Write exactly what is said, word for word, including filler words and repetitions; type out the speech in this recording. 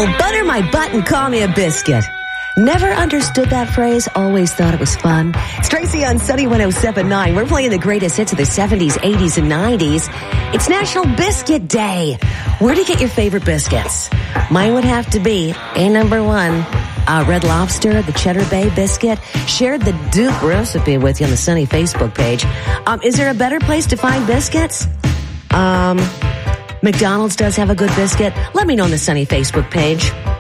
Well, butter my butt and call me a biscuit. Never understood that phrase, always thought it was fun. It's Tracy on Sunny one oh seven point nine. We're playing the greatest hits of the seventies, eighties, and nineties. It's National Biscuit Day. Where do you get your favorite biscuits? Mine would have to be a number one, uh, Red Lobster, the Cheddar Bay biscuit. Shared the Duke recipe with you on the Sunny Facebook page. Um, is there a better place to find biscuits? Um, McDonald's does have a good biscuit. Let me know on the Sunny Facebook page.